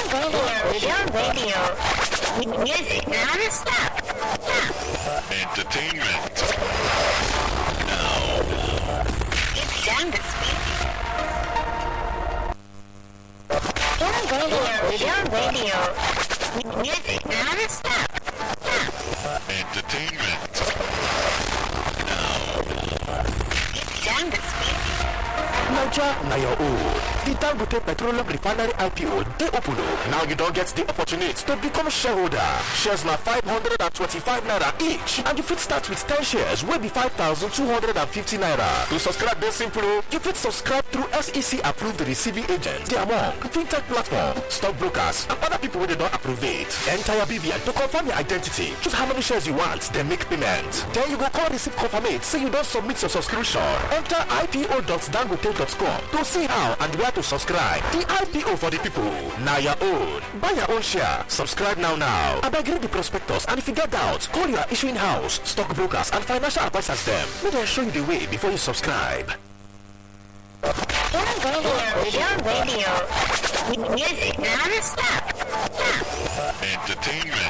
Radio. Music non-stop. Entertainment. It's time to speak. Radio. Music non-stop. Entertainment. It's time to speak. Niger, na your own. The Dangote Petroleum Refinery IPO, they open up. Now you don't get the opportunity to become a shareholder. Shares now 525 naira each, and you fit start with 10 shares, will be 5,250 naira. To subscribe, this simple. You fit subscribe through SEC approved receiving agents. They are among fintech platform, stockbrokers, and other people they don't approve it. Enter your BVN to confirm your identity. Choose how many shares you want, then make payment. Then you go call receive confirmate, say you don't submit your subscription. Enter ipo.dangote.com to see how and where to subscribe. The IPO for the people. Now your own. Buy your own share. Subscribe now. I beg read the prospectus, and if you get doubts, call your issuing house, stockbrokers, and financial advisors them. May they show you the way before you subscribe. Radio. Music non-stop. Entertainment.